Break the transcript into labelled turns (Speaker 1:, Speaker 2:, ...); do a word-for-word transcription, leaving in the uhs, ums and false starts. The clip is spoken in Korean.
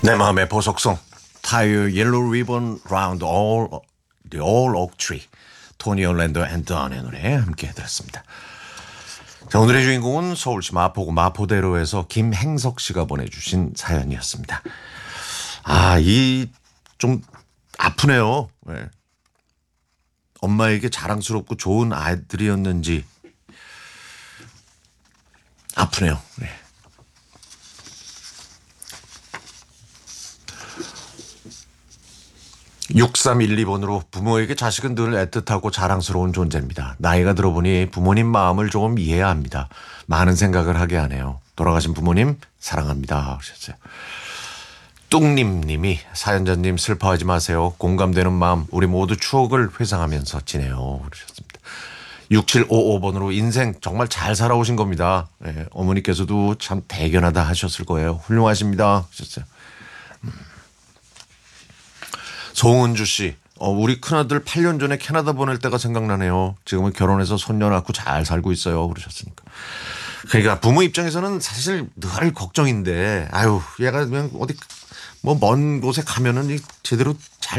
Speaker 1: 내 마음의 보석성 타이어 옐로우 리본 라운드 all the all oak tree 토니 올랜도 앤 던의 노래 함께 들었습니다. 자, 오늘의 주인공은 서울시 마포구 마포대로에서 김행석 씨가 보내주신 사연이었습니다. 아, 이 좀 아프네요. 네. 엄마에게 자랑스럽고 좋은 아이들이었는지 아프네요. 네. 육삼일이 번으로 부모에게 자식은 늘 애틋하고 자랑스러운 존재입니다. 나이가 들어보니 부모님 마음을 조금 이해해야 합니다. 많은 생각을 하게 하네요. 돌아가신 부모님 사랑합니다 하셨어요. 뚱님 님이 사연자님 슬퍼하지 마세요. 공감되는 마음 우리 모두 추억을 회상하면서 지내요 그러셨습니다. 육칠오오 번으로 인생 정말 잘 살아오신 겁니다. 네, 어머니께서도 참 대견하다 하셨을 거예요. 훌륭하십니다 하셨어요. 음. 송은주 씨, 어, 우리 큰아들 팔 년 전에 캐나다 보낼 때가 생각나네요. 지금은 결혼해서 손녀 낳고 잘 살고 있어요. 그러셨으니까. 그러니까 부모 입장에서는 사실 늘 걱정인데, 아유, 얘가 그냥 어디 뭐 먼 곳에 가면은 제대로 잘